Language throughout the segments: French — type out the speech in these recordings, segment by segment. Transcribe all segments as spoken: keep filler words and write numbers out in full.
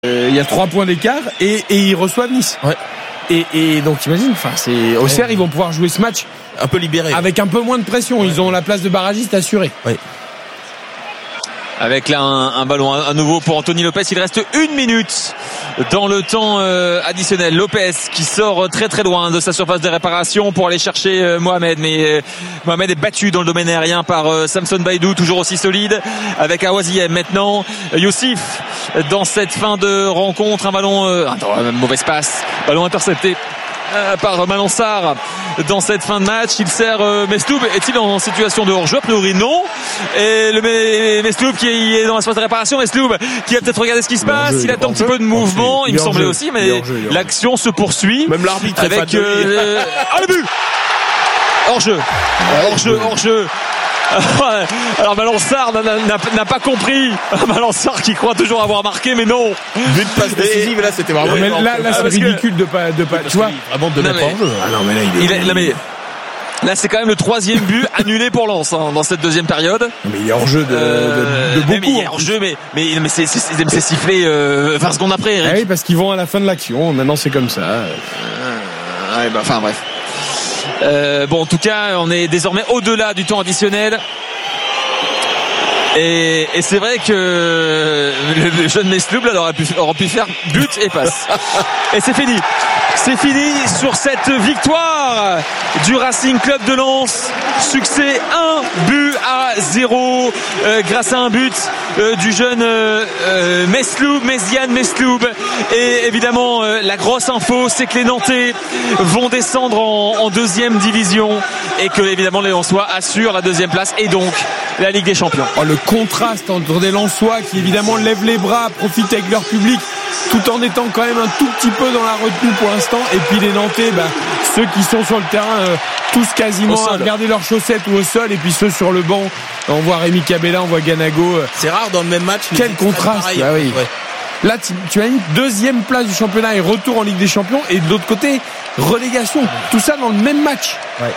euh, il y a trois points d'écart et, et ils reçoivent Nice. Ouais. Et, et donc t'imagines, enfin c'est Auxerre, ouais. Ils vont pouvoir jouer ce match un peu libéré, avec un peu moins de pression. Ouais. Ils ont la place de barragiste assurée. Oui. Avec là un, un ballon à nouveau pour Anthony Lopez. Il reste une minute dans le temps euh, additionnel. Lopez qui sort très très loin de sa surface de réparation pour aller chercher euh, Mohamed. Mais euh, Mohamed est battu dans le domaine aérien par euh, Samson Baïdou, toujours aussi solide. Avec Awaziem maintenant. Youssif dans cette fin de rencontre. Un ballon... Euh, attends, mauvaise passe. Ballon intercepté par Malang Sarr dans cette fin de match. Il sert euh, Mesloub. Est-il en situation de hors-jeu? A priori non. Et le Mesloub qui est dans la phase de réparation. Mesloub qui a peut-être regardé ce qui se passe. Il, il attend un petit peu de mouvement, il me semblait aussi, mais l'action se poursuit. Même l'arbitre avec est fan de lui. euh, ah, le but hors-jeu hors-jeu hors-jeu Alors Malang Sarr n'a, n'a, n'a pas compris. Malang Sarr qui croit toujours avoir marqué, mais non. But de passe décisive, et là c'était vraiment. Mais là, là c'est ridicule que... de pas, de pas. Tu vois, vraiment de mettre en jeu. Ah non, mais là, il est. Il est là, mais là, c'est quand même le troisième but annulé pour Lens hein, dans cette deuxième période. Mais il est hors jeu de, euh, de, de beaucoup. Mais il est hors jeu, mais mais mais c'est c'est, c'est, c'est sifflé euh, vingt secondes après. Eric. Ah oui, parce qu'ils vont à la fin de l'action. Maintenant, c'est comme ça. Euh, ouais, bah, enfin bref. Euh, bon, en tout cas, on est désormais au-delà du temps additionnel. Et, et c'est vrai que le, le jeune Mesloub là aurait pu, aurait pu faire but et passe. Et c'est fini. C'est fini sur cette victoire du Racing Club de Lens. Succès un but à zéro euh, grâce à un but euh, du jeune euh, euh, Mesloub, Méziane Mesloub. Et évidemment, euh, la grosse info, c'est que les Nantais vont descendre en, en deuxième division et que évidemment les Lensois assurent la deuxième place et donc la Ligue des Champions. Oh, le contraste entre des Lensois qui évidemment lèvent les bras, profitent avec leur public, tout en étant quand même un tout petit peu dans la retenue pour l'instant. Et puis les Nantais, bah, ceux qui sont sur le terrain, euh, tous quasiment à regarder leurs chaussettes ou au sol. Et puis ceux sur le banc, on voit Rémi Cabella, on voit Ganago. Euh, C'est rare dans le même match. Quel contraste. Bah oui. Ouais. Là, tu, tu as une deuxième place du championnat et retour en Ligue des Champions. Et de l'autre côté, relégation. Tout ça dans le même match. Ouais.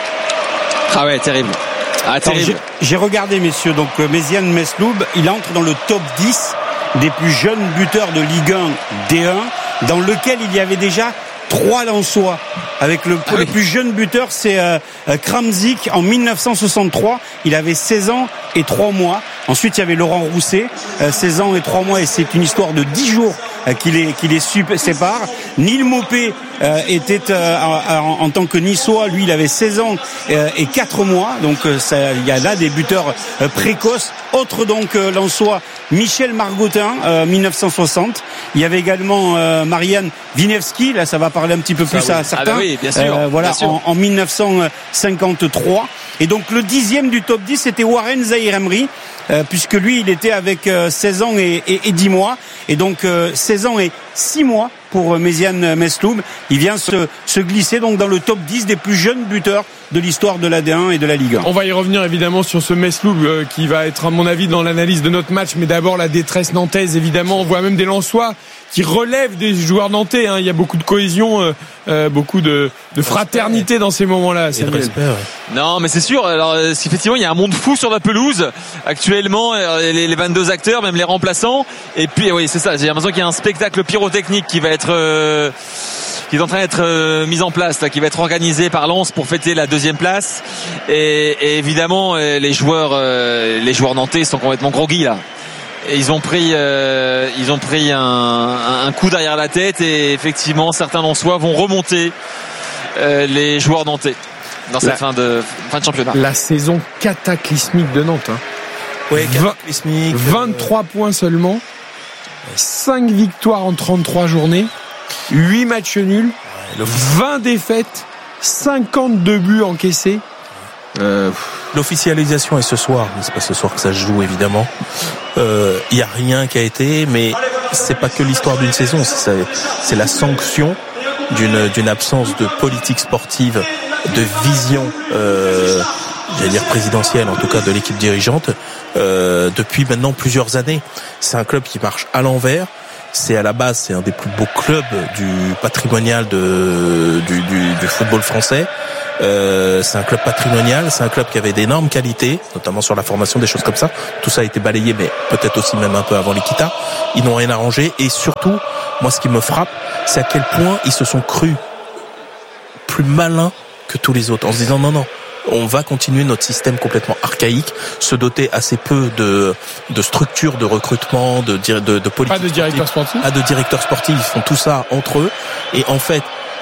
Ah ouais, terrible. Ah, terrible. Alors, j'ai, j'ai regardé, messieurs, donc euh, Méziane Mesloub, il entre dans le top dix des plus jeunes buteurs de Ligue un D un, dans lequel il y avait déjà trois Lensois. Avec le, ah le oui. plus jeune buteur, c'est euh, Kramzik en dix-neuf cent soixante-trois. Il avait seize ans et trois mois. Ensuite, il y avait Laurent Rousset, euh, seize ans et trois mois, et c'est une histoire de dix jours euh, qui les qui les sépare. Neil Maupé euh, était euh, en, en tant que Niçois, lui, il avait seize ans euh, et quatre mois. Donc, euh, ça, il y a là des buteurs euh, précoces. Autre donc euh, Lensois, Michel Margottin, euh, dix-neuf cent soixante. Il y avait également euh, Marianne Winewski. Là, ça va parler un petit peu plus ça, à oui. certains. Ah bah oui, bien sûr. Euh, voilà, bien sûr. En, en dix-neuf cent cinquante-trois. Et donc le dixième du top dix, c'était Warren Zahir Emery, euh, puisque lui, il était avec euh, seize ans et, et, et dix mois. Et donc euh, seize ans et six mois pour euh, Méziane Mesloub. Il vient se, se glisser donc dans le top dix des plus jeunes buteurs de l'histoire de la D un et de la Ligue un. On va y revenir évidemment sur ce Mesloub euh, qui va être à mon avis dans l'analyse de notre match, mais d'abord la détresse nantaise évidemment. On voit même des Lensois qui relèvent des joueurs nantais, hein. Il y a beaucoup de cohésion, euh, euh, beaucoup de, de fraternité dans ces moments-là. C'est respect, ouais. Non, mais c'est sûr. Alors effectivement, il y a un monde fou sur la pelouse actuellement. Les, les vingt-deux acteurs, même les remplaçants. Et puis oui, c'est ça. J'ai l'impression qu'il y a un spectacle pyrotechnique qui va être euh, qui est en train d'être euh, mis en place, là, qui va être organisé par Lens pour fêter la deuxième place. Et, et évidemment, les joueurs, euh, les joueurs nantais sont complètement groggy là. Et ils ont pris, euh, ils ont pris un, un coup derrière la tête et effectivement, certains Lensois vont remonter euh, les joueurs nantais dans cette la, fin de fin de championnat. La saison cataclysmique de Nantes. Hein. Oui, cataclysmique. vingt-trois euh... points seulement, cinq victoires en trente-trois journées, huit matchs nuls, ouais, vingt défaites, cinquante-deux buts encaissés. Euh... L'officialisation est ce soir, mais c'est pas ce soir que ça se joue évidemment. Il euh, y a rien qui a été, mais c'est pas que l'histoire d'une saison, c'est, c'est la sanction d'une, d'une absence de politique sportive, de vision, euh, j'allais dire présidentielle, en tout cas de l'équipe dirigeante, euh, depuis maintenant plusieurs années. C'est un club qui marche à l'envers. C'est à la base, c'est un des plus beaux clubs du patrimonial de, du, du, du football français. Euh, c'est un club patrimonial, c'est un club qui avait d'énormes qualités, notamment sur la formation, des choses comme ça. Tout ça a été balayé, mais peut-être aussi même un peu avant l'Equita. Ils n'ont rien arrangé. Et surtout, moi, ce qui me frappe, c'est à quel point ils se sont crus plus malins que tous les autres, en se disant non, non, on va continuer notre système complètement archaïque, se doter assez peu de de structures de recrutement, de de, de politique. Pas de directeurs sportifs. Ah, de directeurs sportifs. Ils font tout ça entre eux. Et en fait,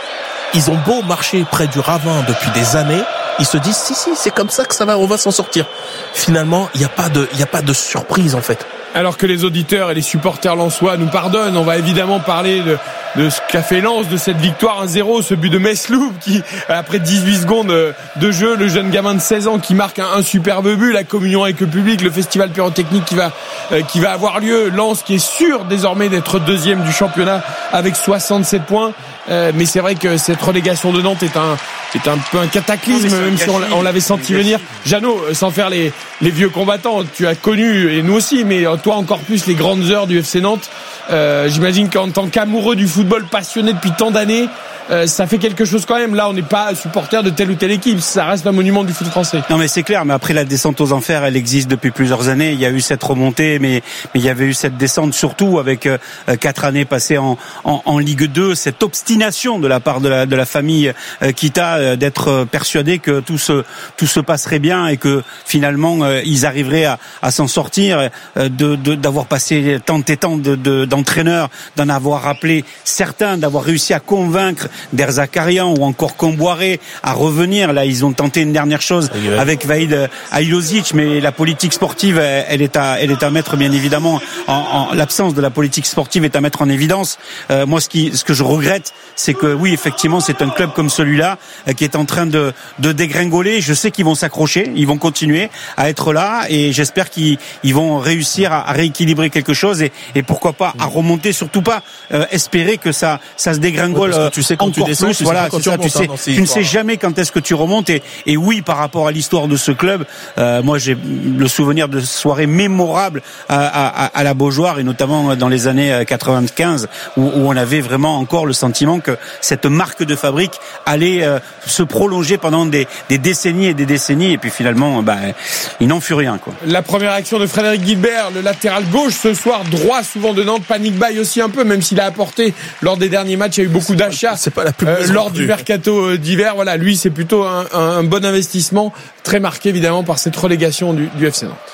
ils ont beau marcher près du ravin depuis des années, ils se disent si si, c'est comme ça que ça va, on va s'en sortir. Finalement, il y a pas de il y a pas de surprise en fait. Alors que les auditeurs et les supporters lensois nous pardonnent, on va évidemment parler de, de ce qu'a fait Lens, de cette victoire un zéro, ce but de Mesloub qui, après dix-huit secondes de jeu, le jeune gamin de seize ans qui marque un, un superbe but, la communion avec le public, le festival pyrotechnique qui va, euh, qui va avoir lieu, Lens qui est sûr désormais d'être deuxième du championnat avec soixante-sept points. Euh, mais c'est vrai que cette relégation de Nantes est un, est un peu un cataclysme, non, même si on, on l'avait senti venir. Jeannot, sans faire les, les vieux combattants, tu as connu, et nous aussi, mais toi encore plus, les grandes heures du F C Nantes. Euh, j'imagine qu'en tant qu'amoureux du football, passionné depuis tant d'années, euh, ça fait quelque chose quand même. Là, on n'est pas supporter de telle ou telle équipe. Ça reste un monument du foot français. Non, mais c'est clair. Mais après, la descente aux enfers, elle existe depuis plusieurs années. Il y a eu cette remontée, mais, mais il y avait eu cette descente surtout avec euh, quatre années passées en, en, en Ligue deux. Cette obstination de la part de la, de la famille euh, Kita euh, d'être persuadé que tout se, tout se passerait bien et que finalement euh, ils arriveraient à, à s'en sortir, euh, de, de, d'avoir passé tant et tant de, de, d'entraîneurs, d'en avoir rappelé certains, d'avoir réussi à convaincre Der Zakarian ou encore Comboiré à revenir. Là, ils ont tenté une dernière chose oui, oui. avec Vaïd Aïlozic, mais la politique sportive, elle est à, elle est à mettre bien évidemment en, en l'absence de la politique sportive est à mettre en évidence. Euh, moi, ce qui, ce que je regrette, c'est que oui, effectivement, c'est un club comme celui-là euh, qui est en train de, de dégringoler. Je sais qu'ils vont s'accrocher, ils vont continuer à être là, et j'espère qu'ils ils vont réussir à, à rééquilibrer quelque chose et, et pourquoi pas à remonter. Surtout pas euh, espérer que ça, ça se dégringole. Ouais, tu sais quand tu descends, plus, tu voilà, sais quand c'est tu ça, remontes, tu sais, hein, tu ne sais jamais quand est-ce que tu remontes. Et, et oui, par rapport à l'histoire de ce club, euh, moi j'ai le souvenir de soirées mémorables à, à, à la Beaujoire, et notamment dans les années quatre-vingt-quinze, où, où on avait vraiment encore le sentiment que cette marque de fabrique allait euh, se prolonger pendant des, des décennies et des décennies. Et puis finalement, bah, il n'en fut rien, quoi. La première action de Frédéric Guilbert, le latéral gauche ce soir, droit souvent de Nantes, panique baille aussi un peu, même s'il a apporté lors des derniers matchs, il y a eu beaucoup d'achats. C'est pas la plus euh, lors du mercato d'hiver. Voilà, lui c'est plutôt un, un bon investissement, très marqué évidemment par cette relégation du, du F C Nantes.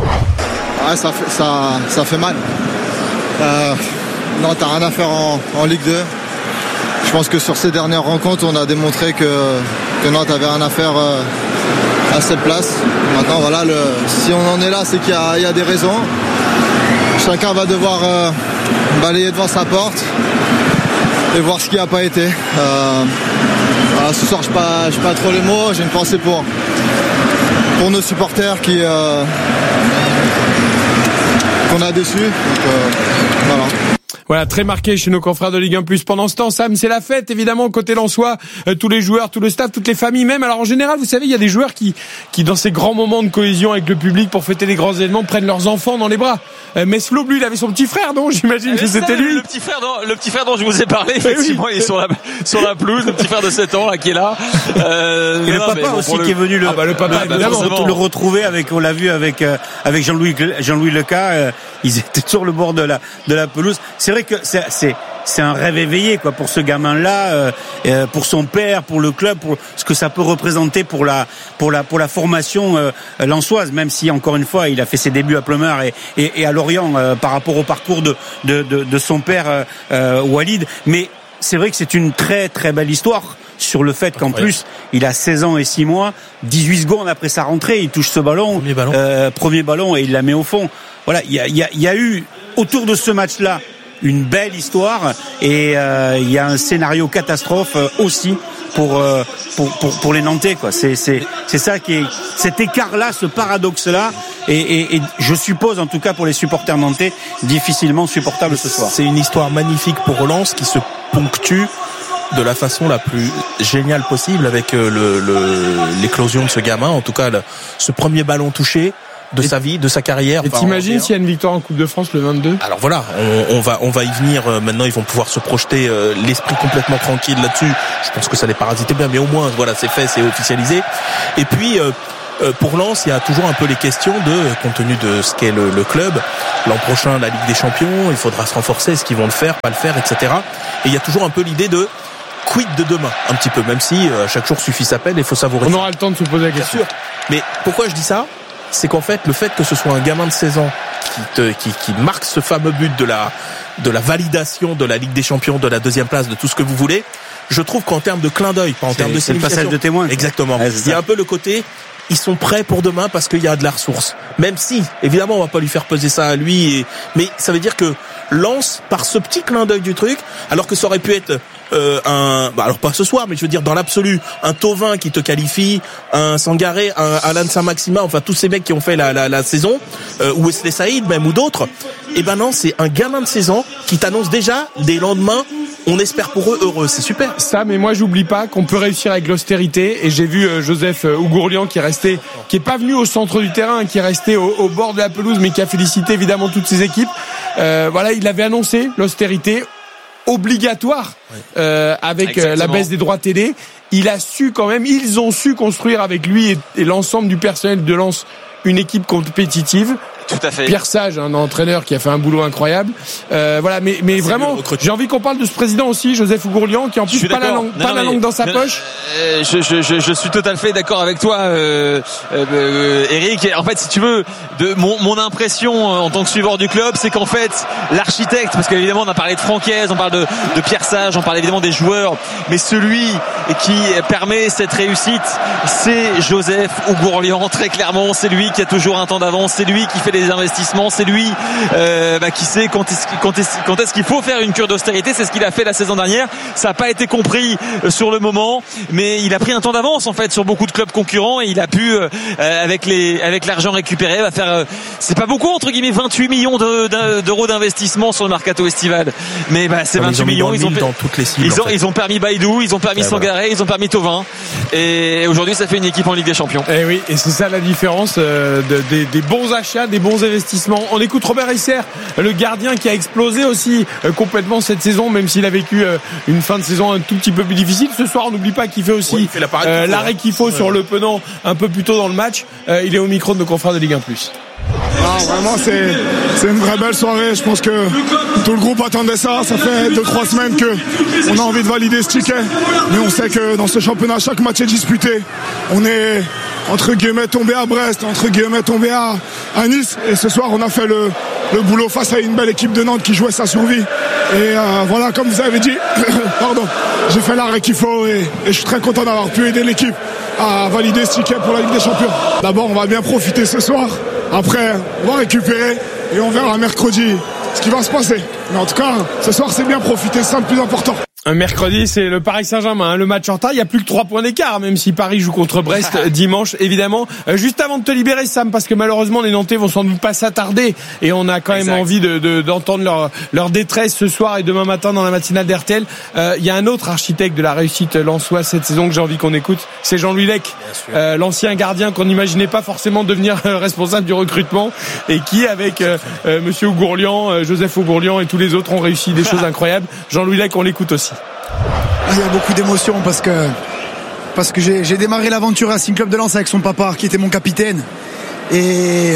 Ouais, ça fait, ça, ça fait mal. Euh, Nantes n'a rien à faire en, en Ligue deux. Je pense que sur ces dernières rencontres, on a démontré que, que Nantes avait rien à faire euh, à cette place. Maintenant, voilà, le, si on en est là, c'est qu'il y a, il y a des raisons. Chacun va devoir euh, balayer devant sa porte et voir ce qui n'a pas été. Euh, voilà, ce soir, je n'ai pas, pas trop les mots. J'ai une pensée pour, pour nos supporters qui, euh, qu'on a déçus. Donc, euh, voilà. Voilà, très marqué chez nos confrères de Ligue un plus. Pendant ce temps, Sam, c'est la fête, évidemment, côté lensois, euh, tous les joueurs, tout le staff, toutes les familles même. Alors en général, vous savez, il y a des joueurs qui, qui dans ces grands moments de cohésion avec le public pour fêter les grands événements, prennent leurs enfants dans les bras. Euh, Mesloub, lui, il avait son petit frère, non? J'imagine que c'était lui. Le petit frère dont, le petit frère dont je vous ai parlé, effectivement, oui. Il est sur la, sur la pelouse, le petit frère de sept ans, là, qui est là. Euh, et le papa bon, aussi, le... qui est venu le, ah bah, le papa, le, évidemment, le, le retrouver avec, on l'a vu avec, euh, avec Jean-Louis, Jean-Louis Leca, euh, ils étaient sur le bord de la, de la pelouse. C'est vrai que c'est, c'est, c'est un rêve éveillé, quoi, pour ce gamin-là, euh, pour son père, pour le club, pour ce que ça peut représenter pour la, pour la, pour la formation euh, lensoise. Même si, encore une fois, il a fait ses débuts à Pleumeur et, et, et à Lorient euh, par rapport au parcours de, de, de, de son père euh, euh, Walid. Mais c'est vrai que c'est une très très belle histoire sur le fait qu'en ouais. plus il a seize ans et six mois, dix-huit secondes après sa rentrée, il touche ce ballon, premier ballon, euh, premier ballon et il la met au fond. Voilà, il y a, il y a, il y a eu autour de ce match-là une belle histoire et euh, il y a un scénario catastrophe euh, aussi pour, euh, pour pour pour les Nantais, quoi. C'est c'est c'est ça qui est cet écart-là, ce paradoxe-là, et, et, et je suppose en tout cas pour les supporters nantais difficilement supportable ce soir. C'est une histoire magnifique pour Lens qui se ponctue de la façon la plus géniale possible avec le, le l'éclosion de ce gamin. En tout cas, le, ce premier ballon touché. de et sa vie, de sa carrière. Et enfin, t'imagines s'il y a une victoire en Coupe de France le vingt-deux? Alors voilà, on, on va on va y venir. Maintenant, ils vont pouvoir se projeter euh, l'esprit complètement tranquille là-dessus. Je pense que ça les parasite bien, mais au moins voilà, c'est fait, c'est officialisé. Et puis euh, pour Lens, il y a toujours un peu les questions de, compte tenu de ce qu'est le, le club, l'an prochain la Ligue des Champions, il faudra se renforcer, est-ce qu'ils vont le faire, pas le faire, et cetera. Et il y a toujours un peu l'idée de quid de demain, un petit peu, même si euh, chaque jour suffit sa peine, il faut savourer. On aura le temps de se poser la question. Bien sûr. Mais pourquoi je dis ça? C'est qu'en fait, le fait que ce soit un gamin de seize ans qui, te, qui, qui marque ce fameux but de la, de la validation de la Ligue des Champions, de la deuxième place, de tout ce que vous voulez, je trouve qu'en termes de clin d'œil, pas en termes de c'est le passage de témoin. Exactement. Ouais, il y a un peu le côté, ils sont prêts pour demain parce qu'il y a de la ressource. Même si, évidemment, on va pas lui faire peser ça à lui, et... mais ça veut dire que Lens, par ce petit clin d'œil du truc, alors que ça aurait pu être euh, un, bah alors pas ce soir, mais je veux dire dans l'absolu, un Thauvin qui te qualifie, un Sangaré, un Alan Saint-Maxima, enfin tous ces mecs qui ont fait la, la, la saison, euh, ou Wesley Saïd même, ou d'autres. Et ben non, c'est un gamin de seize ans qui t'annonce déjà des lendemains, on espère pour eux heureux, c'est super. Ça, mais moi j'oublie pas qu'on peut réussir avec l'austérité, et j'ai vu euh, Joseph euh, Ougourlian qui est resté, qui est pas venu au centre du terrain, qui est resté au, au bord de la pelouse, mais qui a félicité évidemment toutes ses équipes. Euh, voilà, il avait annoncé l'austérité obligatoire euh, avec euh, la baisse des droits télé. Il a su quand même, ils ont su construire avec lui et, et l'ensemble du personnel de Lens une équipe compétitive. Tout à fait. Pierre Sage, un entraîneur qui a fait un boulot incroyable. Euh, voilà, mais mais vraiment, j'ai envie qu'on parle de ce président aussi, Joseph Ougourlian, qui en plus pas la langue, non, pas non, la langue dans sa non, poche. Euh, je, je, je, je suis tout à fait d'accord avec toi, euh, euh, Eric. En fait, si tu veux, de mon, mon impression en tant que suiveur du club, c'est qu'en fait, l'architecte, parce qu'évidemment on a parlé de Francaise, on parle de, de Pierre Sage, on parle évidemment des joueurs, mais celui qui permet cette réussite, c'est Joseph Ougourlian. Très clairement, c'est lui qui a toujours un temps d'avance, c'est lui qui fait des investissements, c'est lui euh, bah, qui sait quand est-ce, quand est-ce, quand est-ce qu'il faut faire une cure d'austérité. C'est ce qu'il a fait la saison dernière. Ça n'a pas été compris euh, sur le moment, mais il a pris un temps d'avance en fait sur beaucoup de clubs concurrents, et il a pu euh, avec les avec l'argent récupéré va faire euh, c'est pas beaucoup entre guillemets vingt-huit millions de, de, d'euros d'investissement sur le mercato estival, mais bah, c'est vingt-huit millions. Ils ont dans toutes les cibles, ils ont en fait. Ils ont permis Baïdou, ils ont permis ouais, Sangaré, voilà. Ils ont permis Thauvin, et aujourd'hui ça fait une équipe en Ligue des Champions. Et oui, et c'est ça la différence euh, de, des, des bons achats, des bons investissements. On écoute Robert Isser, le gardien qui a explosé aussi euh, complètement cette saison, même s'il a vécu euh, une fin de saison un tout petit peu plus difficile. Ce soir, on n'oublie pas qu'il fait aussi ouais, fait euh, l'arrêt qu'il faut ouais. sur le penant un peu plus tôt dans le match. Euh, il est au micro de nos confrères de Ligue un plus. Ah, vraiment, c'est, c'est une vraie belle soirée. Je pense que tout le groupe attendait ça. Ça fait deux trois semaines qu'on a envie de valider ce ticket. Mais on sait que dans ce championnat, chaque match est disputé. On est entre guillemets tombé à Brest, entre guillemets tombé à, à Nice. Et ce soir, on a fait le, le boulot face à une belle équipe de Nantes qui jouait sa survie. Et euh, voilà, comme vous avez dit, pardon, j'ai fait l'arrêt qu'il faut, et, et je suis très content d'avoir pu aider l'équipe à valider ce ticket pour la Ligue des Champions. D'abord, on va bien profiter ce soir. Après, on va récupérer et on verra mercredi ce qui va se passer. Mais en tout cas, ce soir, c'est bien profiter, c'est ça le plus important. Un mercredi, c'est le Paris Saint-Germain, hein, le match en retard. Il y a plus que trois points d'écart, même si Paris joue contre Brest dimanche, évidemment. Euh, juste avant de te libérer, Sam, parce que malheureusement les Nantais vont sans doute pas s'attarder, et on a quand exact. même envie de, de, d'entendre leur, leur détresse ce soir et demain matin dans la matinale d'R T L. Euh, il y a un autre architecte de la réussite lensoise cette saison que j'ai envie qu'on écoute, c'est Jean-Louis Lec, euh, l'ancien gardien qu'on n'imaginait pas forcément devenir responsable du recrutement, et qui, avec euh, euh, Monsieur Ougourlian, euh, Joseph Ougourlian et tous les autres, ont réussi des choses incroyables. Jean-Louis Lec, on l'écoute aussi. Il y a beaucoup d'émotions parce que parce que j'ai, j'ai démarré l'aventure à Racing Club de Lens avec son papa qui était mon capitaine, et, et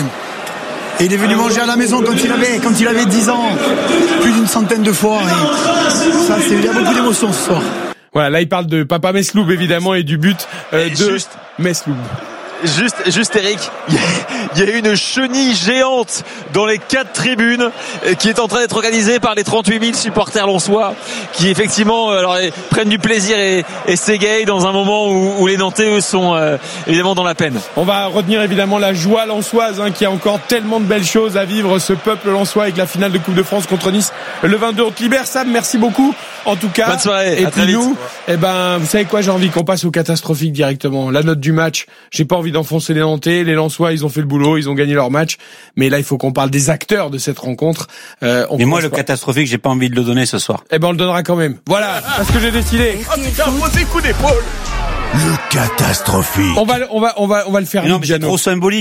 il est venu manger à la maison quand il avait quand il avait dix ans plus d'une centaine de fois, et ça, c'est, il y a beaucoup d'émotions ce soir. Voilà, là il parle de Papa Mesloub évidemment et du but euh, de juste... Mesloub. Juste, juste Eric, il y a une chenille géante dans les quatre tribunes qui est en train d'être organisée par les trente-huit mille supporters lensois, qui effectivement alors, prennent du plaisir et, et s'égayent dans un moment où, où les Nantais eux sont euh, évidemment dans la peine. On va retenir évidemment la joie lensoise, hein, qui a encore tellement de belles choses à vivre, ce peuple lensois, avec la finale de Coupe de France contre Nice le vingt-deux. On te libère, Sam, merci beaucoup en tout cas. Bonne soirée, et à puis très vite. Nous, eh ben, vous savez quoi, j'ai envie qu'on passe au catastrophique directement. La note du match, j'ai pas envie d'enfoncer les Nantais, les Lensois, ils ont fait le boulot, ils ont gagné leur match, mais là il faut qu'on parle des acteurs de cette rencontre. Euh, on mais moi le pas. catastrophique, j'ai pas envie de le donner ce soir. Eh ben on le donnera quand même. Voilà, parce que j'ai décidé. Ah putain, posez coup d'épaule. Le catastrophique. On va, on va, on va, on va le faire. Mais non, mais c'est trop symbolique.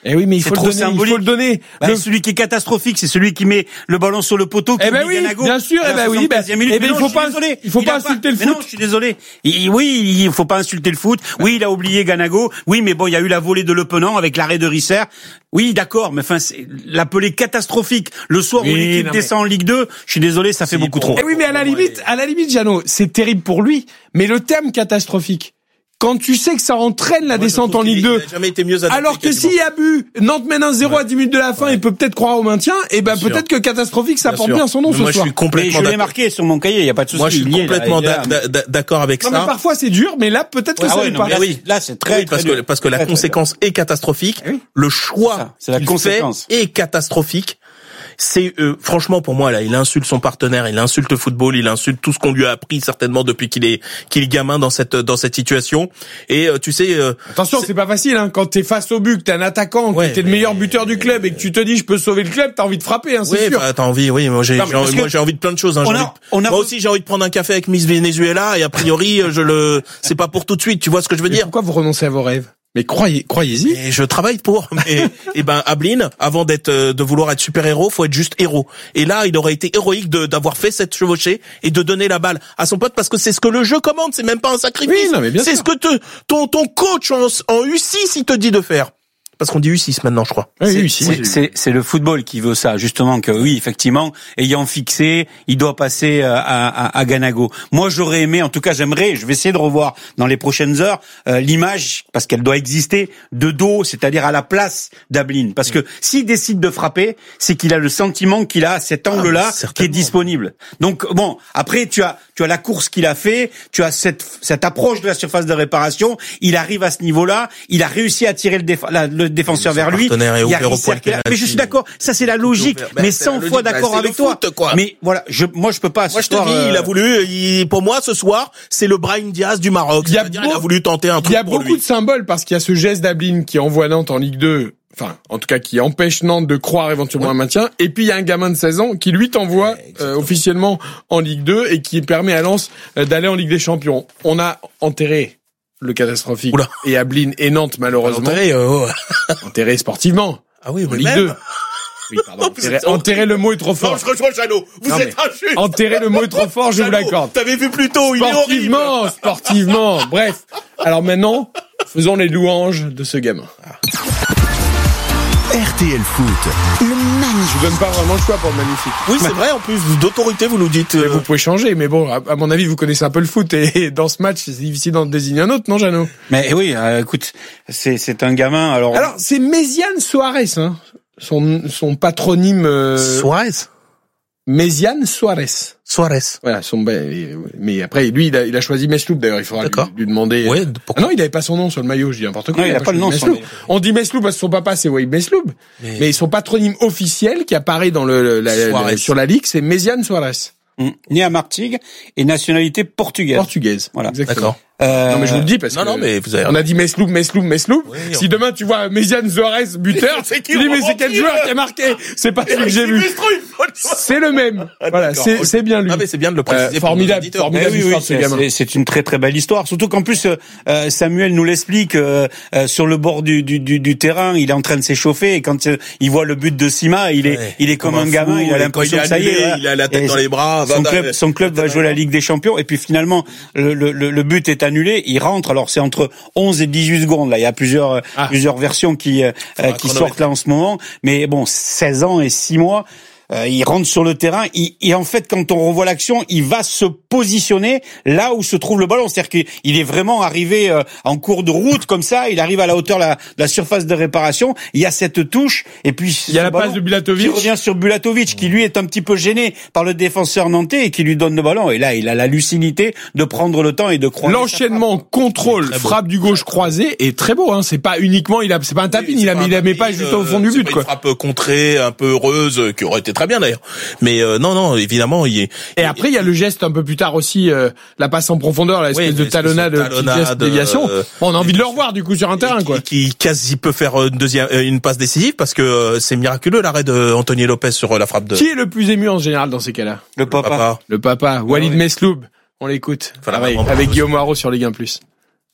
Eh oui, mais il faut, le donner, il faut le donner. Bah, le... Celui qui est catastrophique, c'est celui qui met le ballon sur le poteau. Qui eh ben oui, Ganago, bien sûr. Eh ben oui, ben, eh ben il faut pas, désolé. il faut il pas insulter pas... le foot. Mais non, je suis désolé. Il, oui, il faut pas insulter le foot. Oui, il a oublié Ganago. Oui, mais bon, il y a eu la volée de Le Penant avec l'arrêt de Risser. Oui, d'accord, mais enfin, c'est l'appeler catastrophique le soir oui, où l'équipe descend mais... en Ligue deux. Je suis désolé, ça fait beaucoup trop. Eh oui, mais à la limite, à la limite, Jeannot, c'est terrible pour lui. Mais le terme catastrophique. Quand tu sais que ça entraîne la Moi, descente en Ligue deux, alors que s'il y a but, Nantes mène un zéro ouais. à dix minutes de la fin, ouais. il peut peut-être croire au maintien, et ben bien peut-être sûr. que catastrophique, ça bien porte sûr. bien son nom mais ce moi, soir. Je suis complètement je l'ai marqué sur mon cahier, il y a pas de souci. Moi, je suis complètement là, d'accord avec non, ça. Mais parfois c'est dur, mais là peut-être que ouais, ça ouais, ne pas. Là, oui, là c'est très, oui, parce très que parce que la très, conséquence est catastrophique. Oui. Le choix c'est la conséquence est catastrophique. C'est euh, franchement pour moi là, il insulte son partenaire, il insulte le football, il insulte tout ce qu'on lui a appris certainement depuis qu'il est qu'il est gamin dans cette dans cette situation. Et euh, tu sais, euh, attention, c'est... c'est pas facile hein. Quand t'es face au but, que t'es un attaquant, ouais, que t'es mais... le meilleur buteur du club et que tu te dis je peux sauver le club, t'as envie de frapper, hein, c'est oui, sûr. Bah, t'as envie, oui. Moi j'ai, non, j'ai, envie, moi, j'ai envie de plein de choses. Hein. On a, envie de... on a... Moi aussi j'ai envie de prendre un café avec Miss Venezuela et a priori je le, c'est pas pour tout de suite. Tu vois ce que je veux mais dire? Pourquoi vous renoncez à vos rêves? Mais croyez, croyez-y. Et je travaille pour. Mais, et ben, Ablin, avant d'être, de vouloir être super-héros, faut être juste héros. Et là, il aurait été héroïque de, d'avoir fait cette chevauchée et de donner la balle à son pote parce que c'est ce que le jeu commande. C'est même pas un sacrifice. Oui, non, mais bien c'est sûr. ce que te, ton, ton coach en, en U six, il te dit de faire. Parce qu'on dit U six maintenant, je crois. Oui, c'est, U six. C'est, c'est, c'est le football qui veut ça, justement, que oui, effectivement, ayant fixé, il doit passer à, à, à Ganago. Moi, j'aurais aimé, en tout cas, j'aimerais, je vais essayer de revoir dans les prochaines heures, euh, l'image, parce qu'elle doit exister, de dos, c'est-à-dire à la place d'Ablin. Parce que s'il décide de frapper, c'est qu'il a le sentiment qu'il a cet angle-là ah, qui est disponible. Donc, bon, après, tu as, tu as la course qu'il a fait, tu as cette, cette approche de la surface de réparation, il arrive à ce niveau-là, il a réussi à tirer le, déf- la, le défenseur vers lui. Il y a mais je suis d'accord, ça c'est la logique, mais, mais cent fois d'accord bah, avec toi. Foot, quoi. Mais voilà, je, moi je peux pas. Moi je te dis, euh... il a voulu. Il, pour moi ce soir, c'est le Brahim Diaz du Maroc. Il, y a, beau, il a voulu tenter un truc. Il y a pour beaucoup lui. de symboles parce qu'il y a ce geste d'Ablin qui envoie Nantes en Ligue deux. Enfin, en tout cas, qui empêche Nantes de croire éventuellement ouais. un maintien. Et puis il y a un gamin de seize ans qui lui t'envoie ouais, euh, officiellement en Ligue deux et qui permet à Lens euh, d'aller en Ligue des Champions. On a enterré le catastrophique Oula. et Ablin et Nantes malheureusement enterré, euh, oh. enterré sportivement ah oui en Ligue deux oui pardon enterré, enterré le mot est trop fort non je rejoins Jeannot vous non, êtes injuste enterré le mot est trop fort je Jeannot, vous l'accorde t'avais vu plus tôt il est horrible sportivement sportivement bref alors maintenant faisons les louanges de ce gamin. R T L Foot. Le magnifique. Je vous donne pas vraiment le choix pour le magnifique. Oui, c'est vrai, en plus, d'autorité, vous nous dites. Euh... Vous pouvez changer, mais bon, à, à mon avis, vous connaissez un peu le foot, et dans ce match, c'est difficile d'en désigner un autre, non, Jeannot? Mais oui, euh, écoute, c'est, c'est un gamin, alors. Alors, c'est Méziane Suarez, hein. Son, son patronyme, euh... Suarez? Méziane Suarez. Suarez. Voilà, son, mais après, lui, il a, il a choisi Mesloub, d'ailleurs, il faudra lui, lui demander. Ouais, ah non, il avait pas son nom sur le maillot, je dis n'importe quoi. Non, il, il a pas, pas le nom sur le maillot. On dit Mesloub parce que son papa, c'est Wahid Mesloub. Mais... mais son patronyme officiel, qui apparaît dans le, la, la, sur la ligue, c'est Méziane Suarez. Mmh. Né à Martigues et nationalité portugaise. Portugaise. Voilà. Exactement. D'accord. Euh... Non mais je vous le dis parce non, que non, mais vous avez... on a dit Mesloub, Mesloub, Mesloub. Oui, si on... demain tu vois Méziane Suarez buteur, tu dis mais c'est quel joueur qui a marqué? C'est pas celui que j'ai vu. C'est le même. Voilà, c'est c'est bien lui. Ah mais c'est bien de le préciser. Euh, formidable, formidable oui, histoire oui, ce gamin. C'est, c'est une très très belle histoire. Surtout qu'en plus euh, Samuel nous l'explique euh, euh, sur le bord du, du du du terrain, il est en train de s'échauffer et quand euh, il voit le but de Sima, il est ouais, il est comme, comme un, un gamin, il a l'impression que ça y est, il a la tête et dans les bras. Son club, son club va jouer la Ligue des Champions et puis finalement le le le but est annulé, il rentre. Alors c'est entre onze et dix-huit secondes là, il y a plusieurs ah. plusieurs versions qui euh, qui sortent là en ce moment, mais bon, seize ans et six mois. Euh, il rentre sur le terrain il, et en fait quand on revoit l'action il va se positionner là où se trouve le ballon, c'est-à-dire qu'il est vraiment arrivé euh, en cours de route comme ça, il arrive à la hauteur de la, de la surface de réparation, il y a cette touche et puis il y a la passe de Bulatovic qui revient sur Bulatovic qui lui est un petit peu gêné par le défenseur nantais et qui lui donne le ballon et là il a la lucidité de prendre le temps et de croiser. L'enchaînement contrôle frappe du gauche croisé est très beau hein, c'est pas uniquement il a c'est pas un tapin, oui, il a mis il la met pas juste au fond du but quoi. Une frappe contrée un peu heureuse qui aurait été très bien d'ailleurs. Mais euh, non, non, évidemment, il est... Et après, il y a le geste un peu plus tard aussi, euh, la passe en profondeur, l'espèce oui, de talonnade, talonnade geste déviation. Euh, on a envie de le revoir du coup sur un terrain, qui, quoi. Qui quasi peut faire une deuxième, une passe décisive parce que euh, c'est miraculeux l'arrêt de Anthony Lopez sur la frappe de. Qui est le plus ému en général dans ces cas-là? Le papa. Le papa. Le papa. Walid ah, oui. Mesloub. On l'écoute. Voilà, avec, avec Guillaume Haro sur Ligue un plus.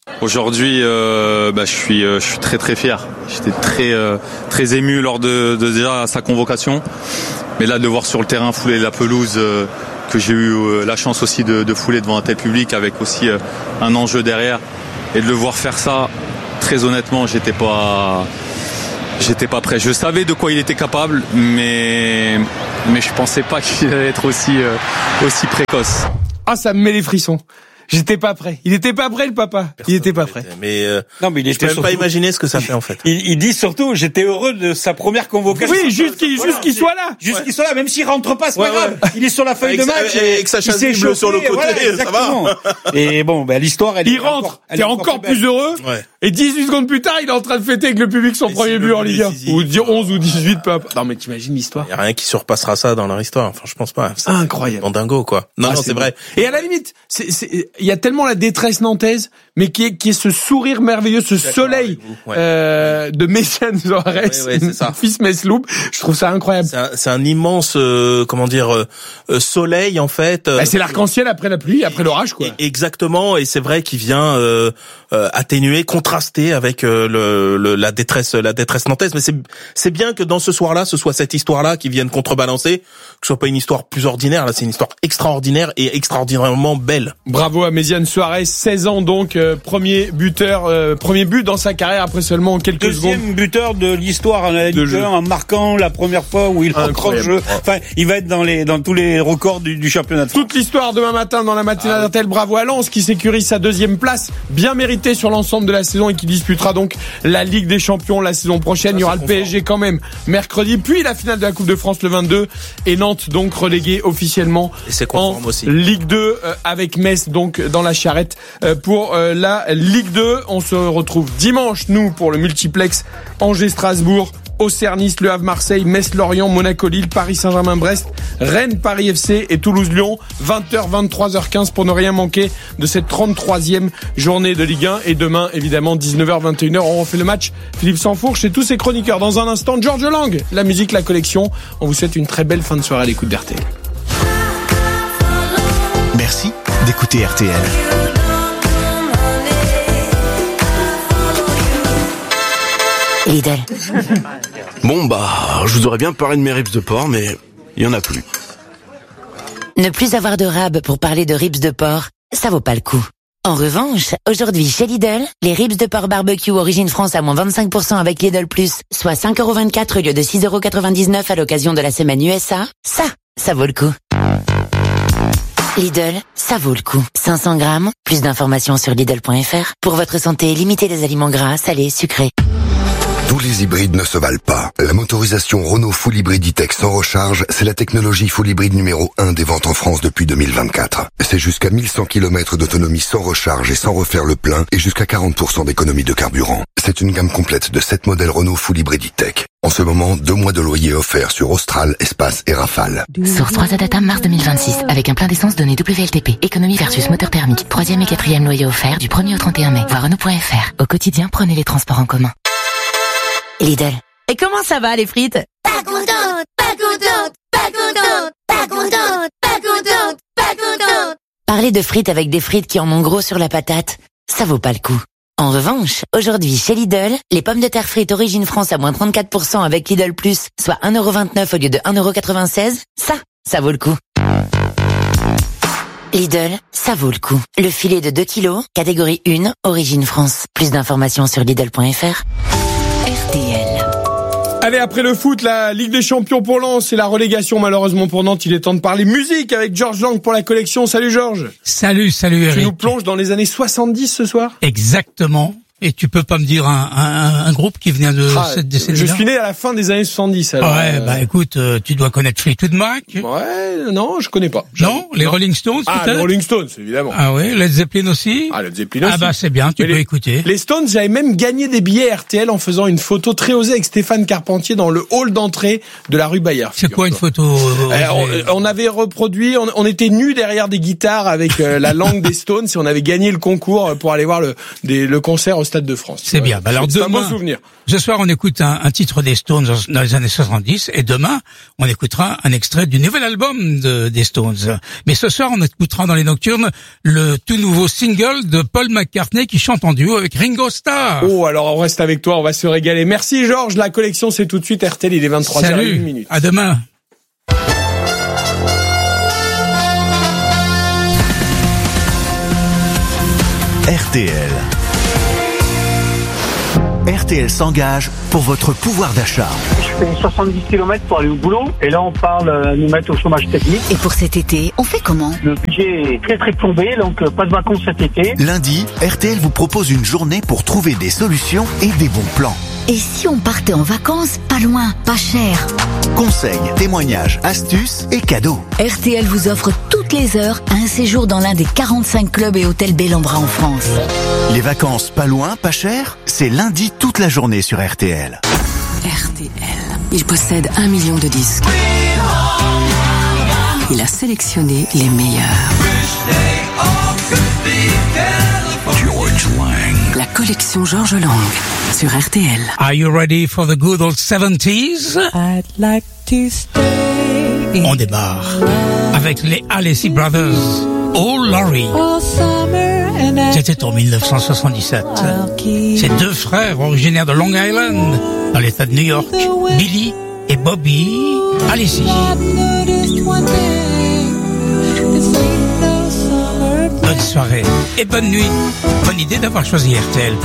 Aujourd'hui, euh, bah, je suis, euh, je suis très très fier. J'étais très euh, très ému lors de, de déjà sa convocation, mais là de voir sur le terrain fouler la pelouse euh, que j'ai eu euh, la chance aussi de, de fouler devant un tel public avec aussi euh, un enjeu derrière et de le voir faire ça, très honnêtement, j'étais pas j'étais pas prêt. Je savais de quoi il était capable, mais mais je pensais pas qu'il allait être aussi euh, aussi précoce. Ah, ça me met les frissons. J'étais pas prêt. Il était pas prêt, le papa. Personne il était pas prêt. Mais euh, non, mais il était je peux même surtout... pas imaginer ce que ça fait en fait. Il, il dit surtout, j'étais heureux de sa première convocation. Oui, juste qu'il, voilà, juste qu'il soit là. Juste ouais. qu'il soit là, même s'il rentre pas, c'est ouais, pas grave. Ouais. Il est sur la feuille avec de match. Sa, et avec sa chasse bleue sur le côté, voilà, ça va. Et bon, ben, l'histoire, elle il est rentre. Encore, elle t'es est encore, encore plus, plus heureux. Ouais. Et dix-huit secondes plus tard, il est en train de fêter avec le public son et premier but en Ligue un. Ou onze ou dix-huit, peu importe. Non, mais t'imagines l'histoire. Il y a rien qui surpassera ça dans leur histoire. Enfin, je pense pas. C'est incroyable. Dingo, quoi. Non, ah, non, c'est, c'est vrai. Et à la limite, c'est, c'est, il y a tellement la détresse nantaise, mais qui est, qui est ce sourire merveilleux, ce soleil, ouais. euh, de Méziane Suarez, ouais, ouais, c'est ça. Fils Mesloub. Je trouve ça incroyable. C'est un, c'est un immense, euh, comment dire, euh, soleil, en fait. Bah, c'est l'arc-en-ciel après la pluie, après l'orage, quoi. Et, exactement. Et c'est vrai qu'il vient, euh, euh, atténuer, contraster avec, euh, le, le, la détresse, la détresse nantaise. Mais c'est, c'est bien que dans ce soir-là, ce soit cette histoire-là qui vienne contrebalancer, que ce soit pas une histoire plus ordinaire. Là, c'est une histoire extraordinaire et extraordinairement belle. Bravo à Méziane Suarez, seize ans donc, euh, premier buteur, euh, premier but dans sa carrière après seulement quelques Deuxième secondes. Deuxième buteur de l'histoire en Ligue un, en marquant la première fois où il entre en jeu. Enfin, il va être dans les, dans tous les records du, du championnat de France. Toute l'histoire demain matin dans la matinale ah, d'R T L. Bravo à Lens qui sécurise sa deuxième place, bien méritée sur l'ensemble de la saison et qui disputera donc la Ligue des Champions la saison prochaine. Ça, il y aura le P S G quand même mercredi, puis la finale de la Coupe de France le vingt-deux et Nantes donc relégué officiellement et c'est en aussi. Ligue deux euh, avec Metz donc dans la charrette euh, pour euh, la Ligue deux. On se retrouve dimanche nous pour le multiplex Angers-Strasbourg, Auxerre-Nice, Le Havre-Marseille, Metz-Lorient, Monaco-Lille, Paris-Saint-Germain-Brest, Rennes-Paris F C et Toulouse-Lyon. vingt heures, vingt-trois heures quinze pour ne rien manquer de cette trente-troisième journée de Ligue un. Et demain, évidemment, dix-neuf heures, vingt et une heures, on refait le match. Philippe Sansfourche et tous ses chroniqueurs. Dans un instant, George Lang, la musique, la collection. On vous souhaite une très belle fin de soirée à l'écoute d'R T L. Merci d'écouter R T L. Lidl. Bon bah, je vous aurais bien parlé de mes ribs de porc, mais il y en a plus. Ne plus avoir de rab pour parler de ribs de porc, ça vaut pas le coup. En revanche, aujourd'hui chez Lidl, les ribs de porc barbecue origine France à moins vingt-cinq pour cent avec Lidl Plus, soit cinq euros vingt-quatre au lieu de six euros quatre-vingt-dix-neuf à l'occasion de la semaine U S A, ça, ça vaut le coup. Lidl, ça vaut le coup. cinq cents grammes, plus d'informations sur Lidl point F R. Pour votre santé, limitez les aliments gras, salés, sucrés. Tous les hybrides ne se valent pas. La motorisation Renault Full Hybrid E-Tech sans recharge, c'est la technologie full hybride numéro un des ventes en France depuis deux mille vingt-quatre. C'est jusqu'à mille cent kilomètres d'autonomie sans recharge et sans refaire le plein et jusqu'à quarante pour cent d'économie de carburant. C'est une gamme complète de sept modèles Renault Full Hybrid E-Tech. En ce moment, deux mois de loyer offerts sur Austral, Espace et Rafale. Source trois A Data mars deux mille vingt-six. Avec un plein d'essence donné W L T P. Économie versus moteur thermique. Troisième et quatrième loyer offert du premier au trente et un mai. Voir Renault point F R. Au quotidien, prenez les transports en commun. Lidl. Et comment ça va les frites? Pas contente, pas contente, pas contente, pas contente, pas contente, pas contente. Parler de frites avec des frites qui en ont gros sur la patate, ça vaut pas le coup. En revanche, aujourd'hui chez Lidl, les pommes de terre frites origine France à moins trente-quatre pour cent avec Lidl Plus, soit un euro vingt-neuf au lieu de un euro quatre-vingt-seize, ça, ça vaut le coup. Lidl, ça vaut le coup. Le filet de deux kilos, catégorie un, origine France. Plus d'informations sur Lidl point F R. R T L. Allez, après le foot, la Ligue des Champions pour Lens et la relégation malheureusement pour Nantes, il est temps de parler musique avec George Lang pour la collection. Salut Georges. Salut, salut Eric. Tu nous plonges dans les années soixante-dix ce soir? Exactement. Et tu peux pas me dire un, un, un groupe qui vient de ah, cette décennie. Je suis né à la fin des années soixante-dix. Alors, ouais, euh... bah écoute, euh, tu dois connaître Fleetwood Mac. Ouais, non, je connais pas. Non, les non. Rolling Stones ah, peut-être. Ah, les Rolling Stones, évidemment. Ah oui, Led Zeppelin aussi. Ah, Led Zeppelin aussi. Ah bah c'est bien, tu Mais peux les, écouter. Les Stones, j'avais même gagné des billets R T L en faisant une photo très osée avec Stéphane Carpentier dans le hall d'entrée de la rue Bayard. C'est quoi une photo euh, Alors, on, on avait reproduit, on, on était nus derrière des guitares avec euh, la langue des Stones et on avait gagné le concours pour aller voir le, des, le concert au Stade de France. C'est bien. Bah alors c'est demain, un bon souvenir. Ce soir, on écoute un, un titre des Stones dans les années soixante-dix, et demain, on écoutera un extrait du nouvel album de, des Stones. Mais ce soir, on écoutera dans les Nocturnes le tout nouveau single de Paul McCartney qui chante en duo avec Ringo Starr. Oh, alors on reste avec toi, on va se régaler. Merci Georges, la collection c'est tout de suite. R T L, il est vingt-trois heures zéro une. À demain. R T L. R T L s'engage pour votre pouvoir d'achat. Je fais soixante-dix kilomètres pour aller au boulot et là on parle de nous mettre au chômage technique. Et pour cet été, on fait comment? Le budget est très très plombé, donc pas de vacances cet été. Lundi, R T L vous propose une journée pour trouver des solutions et des bons plans. Et si on partait en vacances, pas loin, pas cher? Conseils, témoignages, astuces et cadeaux. R T L vous offre toutes les heures un séjour dans l'un des quarante-cinq clubs et hôtels Bellambra en France. Les vacances pas loin, pas cher, c'est lundi toute la journée sur R T L. R T L, il possède un million de disques. Il a sélectionné les meilleurs. George Lang. La collection George Lang sur R T L. Are you ready for the good old seventies? I'd like to stay. On démarre avec les Alessi Brothers. Oh Laurie. C'était en dix-neuf cent soixante-dix-sept. Ces deux frères originaires de Long Island, dans l'État de New York, Billy et Bobby Alessi. Bonne soirée et bonne nuit. Bonne idée d'avoir choisi R T L.